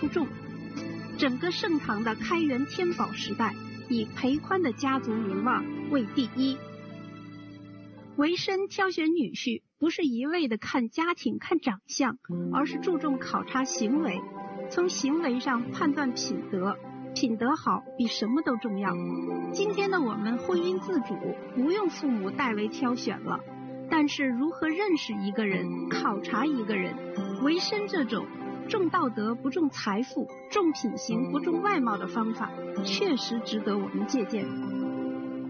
出众。整个盛唐的开元天宝时代，以裴宽的家族名望为第一。维申挑选女婿不是一味的看家庭看长相，而是注重考察行为，从行为上判断品德，品德好比什么都重要。今天的我们婚姻自主，不用父母代为挑选了，但是如何认识一个人，考察一个人，维申这种重道德不重财富，重品行不重外貌的方法，确实值得我们借鉴。